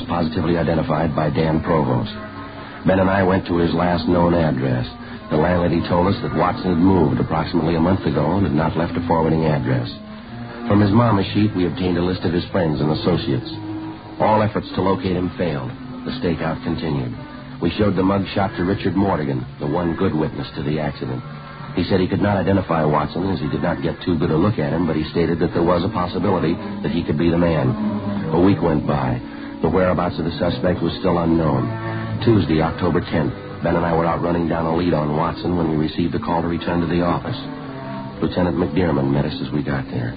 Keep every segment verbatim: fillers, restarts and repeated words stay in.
was positively identified by Dan Provost. Ben and I went to his last known address. The landlady told us that Watson had moved approximately a month ago and had not left a forwarding address. From his mama sheet, we obtained a list of his friends and associates. All efforts to locate him failed. The stakeout continued. We showed the mug shot to Richard Mortigan, the one good witness to the accident. He said he could not identify Watson as he did not get too good a look at him, but he stated that there was a possibility that he could be the man. A week went by. The whereabouts of the suspect was still unknown. Tuesday, October tenth, Ben and I were out running down a lead on Watson when we received a call to return to the office. Lieutenant McDermott met us as we got there.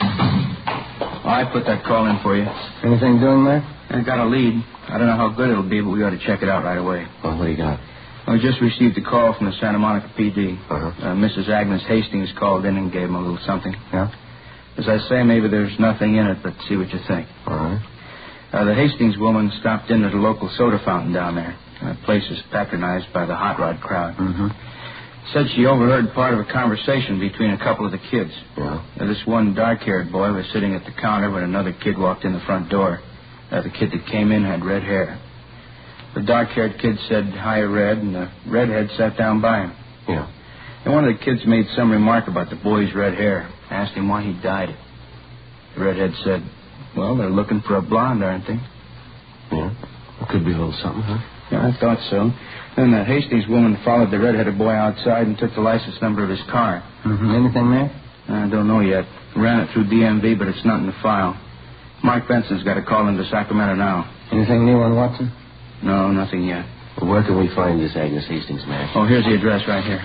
Oh, I put that call in for you. Anything doing there? I got a lead. I don't know how good it'll be, but we ought to check it out right away. Well, what do you got? I just received a call from the Santa Monica P D. Uh-huh. Uh, Missus Agnes Hastings called in and gave him a little something. Yeah? As I say, maybe there's nothing in it, but see what you think. All right. Uh, the Hastings woman stopped in at a local soda fountain down there. The place is patronized by the hot rod crowd. Mm-hmm. Said she overheard part of a conversation between a couple of the kids. Yeah? Uh, this one dark-haired boy was sitting at the counter when another kid walked in the front door. Uh, the kid that came in had red hair. The dark-haired kid said, "Hi, Red," and the redhead sat down by him. Yeah. And one of the kids made some remark about the boy's red hair. Asked him why he dyed it. The redhead said, "Well, they're looking for a blonde, aren't they?" Yeah? It could be a little something, huh? Yeah, I thought so. Then the Hastings woman followed the redheaded boy outside and took the license number of his car. Mm-hmm. Anything there? I don't know yet. Ran it through D M V, but it's not in the file. Mark Benson's got a call into Sacramento now. Anything new on Watson? No, nothing yet. Well, where can we find this Agnes Hastings, Mac? Oh, here's the address right here.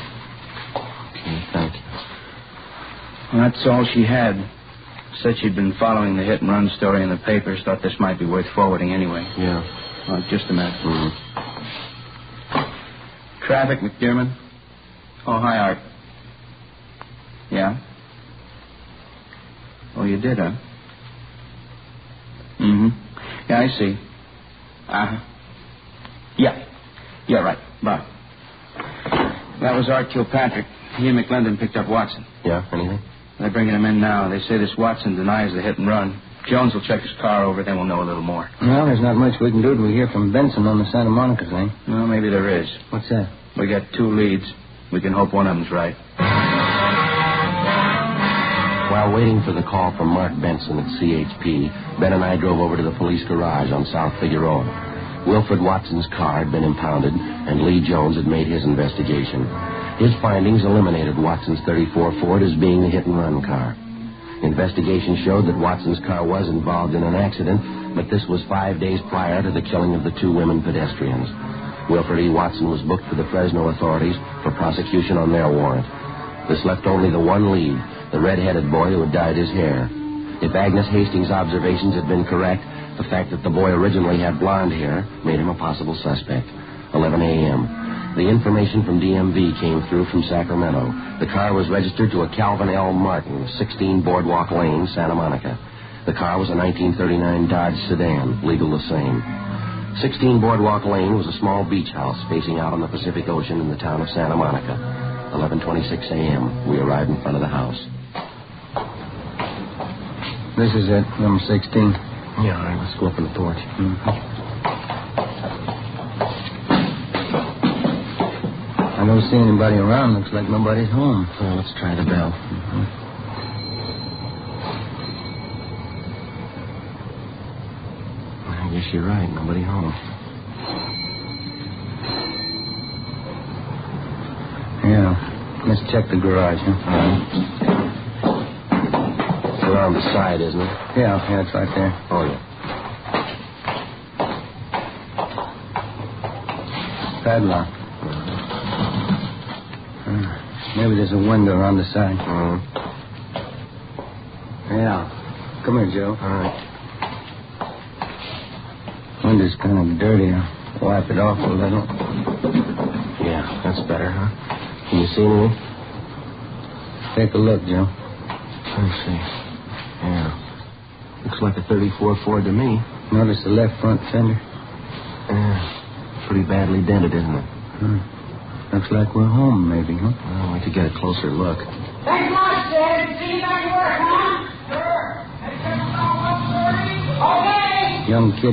Okay, thank you. Well, that's all she had. Said she'd been following the hit-and-run story in the papers. Thought this might be worth forwarding anyway. Yeah. Oh, just a minute. Mm-hmm. Traffic, McDermott. Oh, hi, Art. Yeah? Oh, you did, huh? Mm-hmm. Yeah, I see. Uh-huh. Yeah. Yeah, right. Bye. That was Art Kilpatrick. He and McLendon picked up Watson. Yeah, anything? They're bringing him in now. They say this Watson denies the hit and run. Jones will check his car over, then we'll know a little more. Well, there's not much we can do till we hear from Benson on the Santa Monica thing. Well, maybe there is. What's that? We got two leads. We can hope one of them's right. While waiting for the call from Mark Benson at C H P, Ben and I drove over to the police garage on South Figueroa. Wilfred Watson's car had been impounded, and Lee Jones had made his investigation. His findings eliminated Watson's thirty-four Ford as being the hit-and-run car. Investigation showed that Watson's car was involved in an accident, but this was five days prior to the killing of the two women pedestrians. Wilfred E. Watson was booked for the Fresno authorities for prosecution on their warrant. This left only the one lead, the red-headed boy who had dyed his hair. If Agnes Hastings' observations had been correct, the fact that the boy originally had blonde hair made him a possible suspect. eleven a.m. The information from D M V came through from Sacramento. The car was registered to a Calvin L. Martin, sixteen Boardwalk Lane, Santa Monica. The car was a nineteen thirty-nine Dodge sedan, legal the same. sixteen Boardwalk Lane was a small beach house facing out on the Pacific Ocean in the town of Santa Monica. eleven twenty-six a.m. We arrived in front of the house. This is it, number sixteen. Yeah, all right, let's go up on the porch. Mm-hmm. I don't see anybody around. Looks like nobody's home. Well, let's try the bell. Mm-hmm. I guess you're right. Nobody home. Yeah. Let's check the garage, huh? All right. It's around the side, isn't it? Yeah, yeah, it's right there. Oh, yeah. Padlock. Uh, maybe there's a window on the side. Uh-huh. Yeah. Come here, Joe. All right. Window's kind of dirty. I'll wipe it off a little. Yeah, that's better, huh? Can you see anything? Take a look, Joe. Let's see. Yeah. Looks like a thirty-four Ford to me. Notice the left front fender? Yeah. Pretty badly dented, isn't it? Hmm. Looks like we're home, maybe, huh? Well, we could get a closer look. Thanks much, Dad. See you back to work, huh? Sure. Okay. Young kid